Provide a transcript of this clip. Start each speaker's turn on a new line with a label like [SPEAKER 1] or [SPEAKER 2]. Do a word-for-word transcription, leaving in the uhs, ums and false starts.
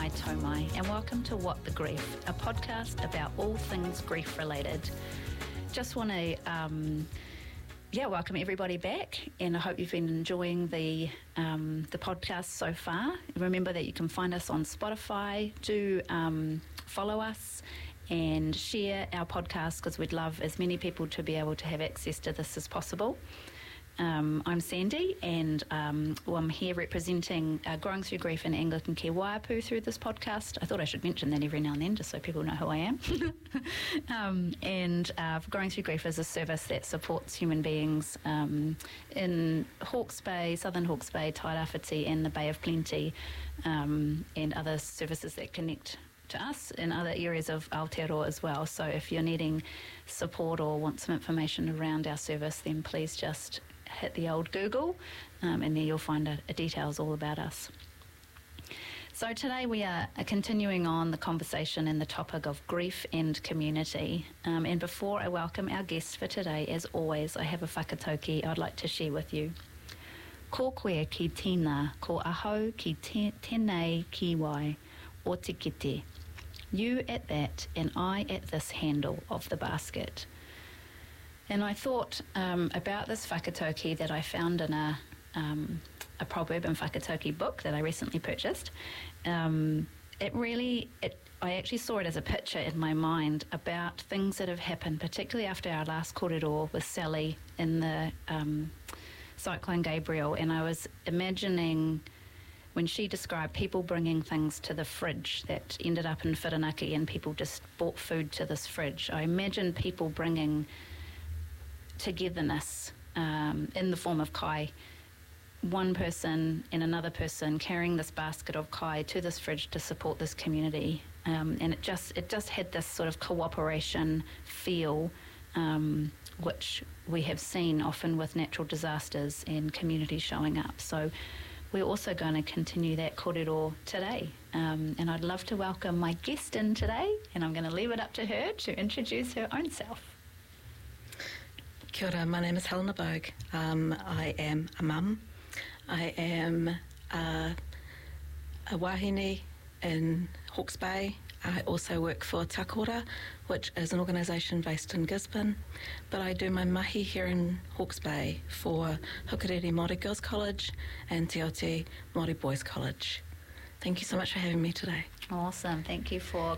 [SPEAKER 1] tau mai, and welcome to What the Grief, a podcast about all things grief related. Just want to, um, yeah, welcome everybody back, and I hope you've been enjoying the um, the podcast so far. Remember that you can find us on Spotify. Do um, follow us and share our podcast, because we'd love as many people to be able to have access to this as possible. Um, I'm Sandy, and um, well, I'm here representing uh, Growing Through Grief in Anglican Care Waipu through this podcast. I thought I should mention that every now and then, just so people know who I am. um, and uh, Growing Through Grief is a service that supports human beings um, in Hawke's Bay, Southern Hawke's Bay, Tairāwhiti, and the Bay of Plenty, um, and other services that connect to us in other areas of Aotearoa as well. So if you're needing support or want some information around our service, then please just hit the old Google, um, and there you'll find a, a details all about us. So today we are continuing on the conversation in the topic of grief and community. Um, and before I welcome our guest for today, as always, I have a whakatauki I'd like to share with you. Ko koe ki tina, ko ahau ki te, tenei ki wai, o te kite. You at that, and I at this handle of the basket. And I thought um, about this whakatauki that I found in a um, a proverb and whakatauki book that I recently purchased. Um, it really, it, I actually saw it as a picture in my mind about things that have happened, particularly after our last korero with Sally in the um, Cyclone Gabriel. And I was imagining when she described people bringing things to the fridge that ended up in Whirinaki, and people just brought food to this fridge. I imagine people bringing togetherness um, in the form of kai, one person and another person carrying this basket of kai to this fridge to support this community, um, and it just it just had this sort of cooperation feel, um, which we have seen often with natural disasters and communities showing up. So we're also going to continue that korero today, um, and I'd love to welcome my guest in today, and I'm going to leave it up to her to introduce her own self.
[SPEAKER 2] Kia ora, my name is Helena Bogue. Um, I am a mum. I am uh, a wahine in Hawke's Bay. I also work for Takora, which is an organisation based in Gisborne, but I do my mahi here in Hawke's Bay for Hukarere Māori Girls College and Te Aute Māori Boys College. Thank you so much for having me today.
[SPEAKER 1] Awesome. Thank you for